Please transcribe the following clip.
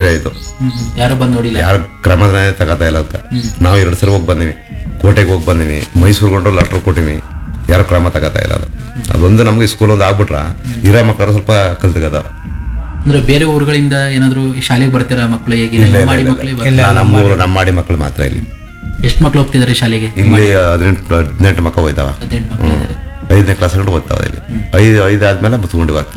ಆಯ್ತು. ಯಾರು ಬಂದು ನೋಡಿಲ್ಲ. ಯಾರು ಕ್ರಮನೇ ತಗೋತಾ ಇಲ್ಲ ಅಂತ. ನಾವು 2 ಸಲ ಹೋಗಿ ಬಂದಿವಿ, ಕೋಟೆಗೆ ಹೋಗಿ ಬಂದಿವಿ, ಮೈಸೂರು ಗೊಂಡ್ರು ಲೆಟ್ರ್ ಕೊಟ್ಟಿವಿ, ಯಾರು ಕ್ರಮ ತಗೋತಾ ಇಲ್ಲ. ಅದೊಂದು ನಮ್ಗೆ ಸ್ಕೂಲ್ ಒಂದು ಆಗ್ಬಿಟ್ರ ಇರೋ ಮಕ್ಕಳು ಸ್ವಲ್ಪ ಕಲ್ತ್ಕದ. ಅಂದ್ರೆ ಬೇರೆ ಊರುಗಳಿಂದ ಏನಾದ್ರು ಶಾಲೆಗೆ ಬರ್ತೀರಾ ಮಕ್ಕಳು? ಹೇಗೆ ಮಾಡಿ ಮಕ್ಕಳು? ನಮ್ಮ ಮಾಡಿ ಮಕ್ಕಳು ಮಾತ್ರ ಇಲ್ಲಿ. ಎಷ್ಟು ಮಕ್ಳು ಹೋಗ್ತಿದಾರೆ ಶಾಲೆಗೆ? ಇಲ್ಲಿ 18 ಮಕ್ಕಳು ಹೋಯ್ತಾವ. 18 ಮಕ್ಕಳು ಇದ್ದಾರೆ. 5ನೇ ಕ್ಲಾಸ್ ಓದ್ತಾವ ಇಲ್ಲಿ. 5 ಆದ್ಮೇಲೆ ಮುತ್ಕೊಂಡು ಹೋಗ್ತಾವ.